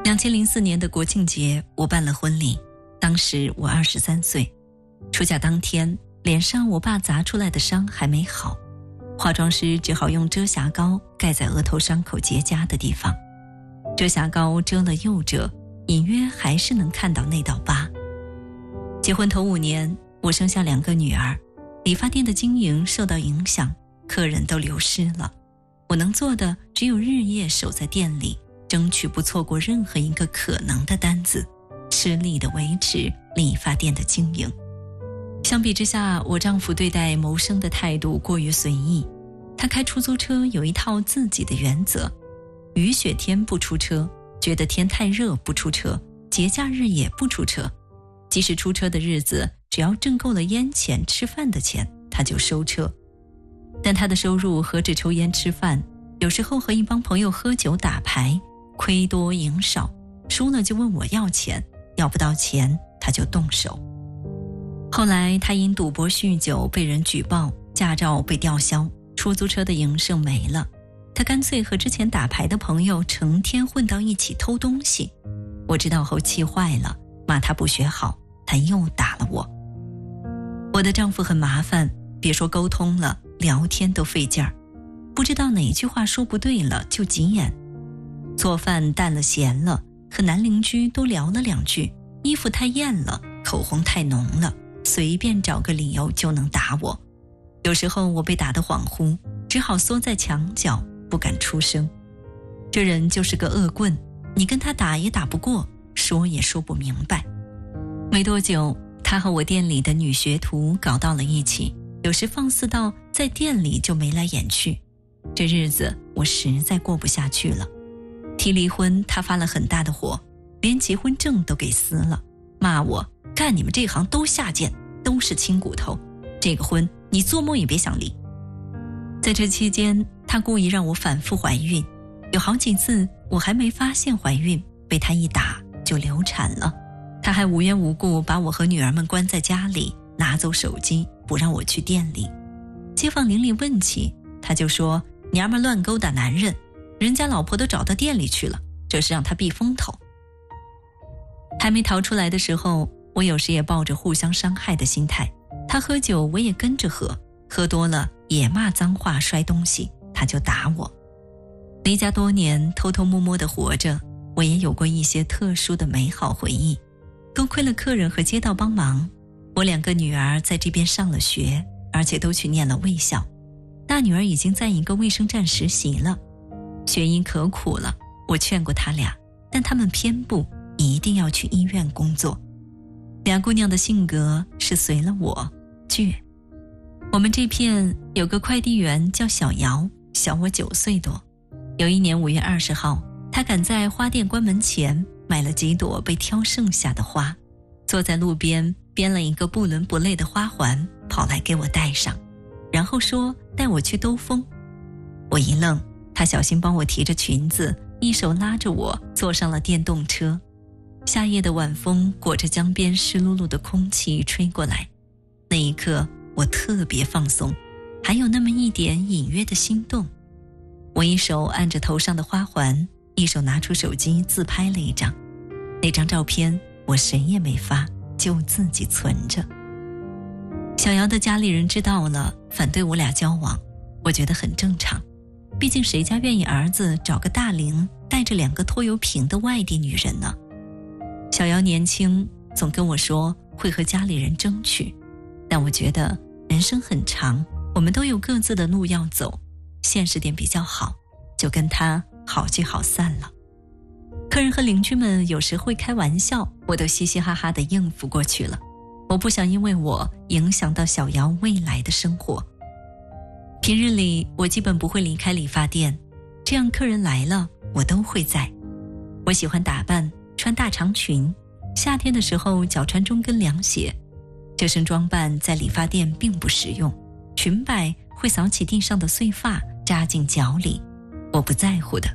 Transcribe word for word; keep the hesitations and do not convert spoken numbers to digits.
二零零四年的国庆节，我办了婚礼，当时我二十三岁。出嫁当天，脸上我爸砸出来的伤还没好，化妆师只好用遮瑕膏盖在额头伤口结痂的地方。遮瑕膏遮了又遮，隐约还是能看到那道疤。结婚头五年，我生下两个女儿，理发店的经营受到影响，客人都流失了。我能做的只有日夜守在店里，争取不错过任何一个可能的单子，吃力地维持理发店的经营。相比之下，我丈夫对待谋生的态度过于随意。他开出租车有一套自己的原则，雨雪天不出车，觉得天太热不出车，节假日也不出车。即使出车的日子，只要挣够了烟钱吃饭的钱，他就收车。但他的收入何止抽烟吃饭，有时候和一帮朋友喝酒打牌，亏多赢少，输了就问我要钱，要不到钱他就动手。后来他因赌博酗酒被人举报，驾照被吊销，出租车的营生没了。他干脆和之前打牌的朋友成天混到一起偷东西。我知道后气坏了，骂他不学好，他又打了我。我的丈夫很麻烦，别说沟通了，聊天都费劲儿，不知道哪句话说不对了就急眼。做饭淡了咸了，和男邻居都聊了两句，衣服太艳了，口红太浓了，随便找个理由就能打我。有时候我被打得恍惚，只好缩在墙角，不敢出声。这人就是个恶棍，你跟他打也打不过，说也说不明白。没多久，他和我店里的女学徒搞到了一起，有时放肆到在店里就眉来眼去。这日子我实在过不下去了。提离婚，他发了很大的火，连结婚证都给撕了，骂我干你们这行都下贱，都是亲骨头，这个婚你做梦也别想离。在这期间，他故意让我反复怀孕，有好几次我还没发现怀孕，被他一打就流产了。他还无缘无故把我和女儿们关在家里，拿走手机，不让我去店里。街坊邻里问起，他就说娘们乱勾搭男人，人家老婆都找到店里去了，这是让他避风头。还没逃出来的时候，我有时也抱着互相伤害的心态，他喝酒我也跟着喝，喝多了也骂脏话摔东西，他就打我。离家多年，偷偷摸摸地活着，我也有过一些特殊的美好回忆。多亏了客人和街道帮忙，我两个女儿在这边上了学，而且都去念了卫校。大女儿已经在一个卫生站实习了，学医可苦了，我劝过她俩，但她们偏不，一定要去医院工作。俩姑娘的性格是随了我，倔。我们这片有个快递员叫小姚，小我九岁多。有一年五月二十号，他赶在花店关门前买了几朵被挑剩下的花，坐在路边编了一个不伦不类的花环，跑来给我戴上，然后说带我去兜风。我一愣，他小心帮我提着裙子，一手拉着我坐上了电动车。夏夜的晚风裹着江边湿漉漉的空气吹过来，那一刻我特别放松，还有那么一点隐约的心动。我一手按着头上的花环，一手拿出手机自拍了一张。那张照片我谁也没发，就自己存着。小姚的家里人知道了，反对我俩交往，我觉得很正常，毕竟谁家愿意儿子找个大龄带着两个拖油瓶的外地女人呢？小姚年轻，总跟我说会和家里人争取，但我觉得人生很长，我们都有各自的路要走，现实点比较好，就跟他好聚好散了。客人和邻居们有时会开玩笑，我都嘻嘻哈哈地应付过去了。我不想因为我影响到小姚未来的生活。平日里我基本不会离开理发店，这样客人来了我都会在。我喜欢打扮，穿大长裙，夏天的时候脚穿中跟凉鞋。这身装扮在理发店并不实用，裙摆会扫起地上的碎发扎进脚里，我不在乎的。